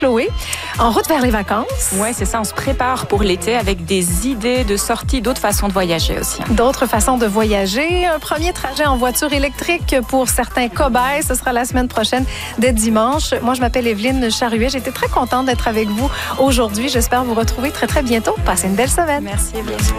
Chloé, en route vers les vacances. Oui, c'est ça. On se prépare pour l'été avec des idées de sortie, d'autres façons de voyager aussi. D'autres façons de voyager. Un premier trajet en voiture électrique pour certains cobayes. Ce sera la semaine prochaine, dès dimanche. Moi, je m'appelle Evelyne Charruet. J'étais très contente d'être avec vous aujourd'hui. J'espère vous retrouver très, très bientôt. Passez une belle semaine. Merci, Evelyne.